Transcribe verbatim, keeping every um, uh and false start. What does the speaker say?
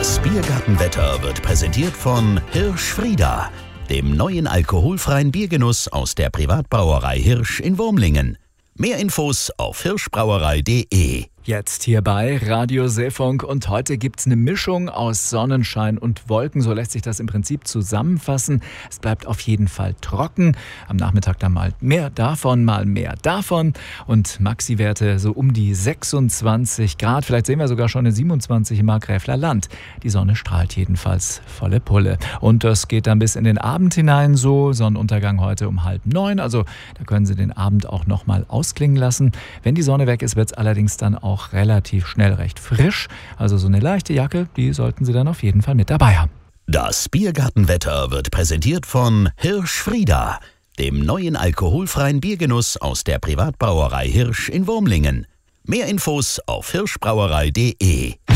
Das Biergartenwetter wird präsentiert von Hirsch Frieda, dem neuen alkoholfreien Biergenuss aus der Privatbrauerei Hirsch in Wurmlingen. Mehr Infos auf hirschbrauerei punkt de. Jetzt hier bei Radio Seefunk und heute gibt's eine Mischung aus Sonnenschein und Wolken, so lässt sich das im Prinzip zusammenfassen. Es bleibt auf jeden Fall trocken, am Nachmittag dann mal mehr davon, mal mehr davon und Maxi-Werte so um die sechsundzwanzig Grad, vielleicht sehen wir sogar schon eine siebenundzwanzig im Markgräfler Land. Die Sonne strahlt jedenfalls volle Pulle und das geht dann bis in den Abend hinein so, Sonnenuntergang heute um halb neun, also da können Sie den Abend auch nochmal ausklingen lassen. Wenn die Sonne weg ist, wird's allerdings dann auch relativ schnell recht frisch. Also so eine leichte Jacke, die sollten Sie dann auf jeden Fall mit dabei haben. Das Biergartenwetter wird präsentiert von Hirsch Frieda, dem neuen alkoholfreien Biergenuss aus der Privatbrauerei Hirsch in Wurmlingen. Mehr Infos auf hirschbrauerei punkt de.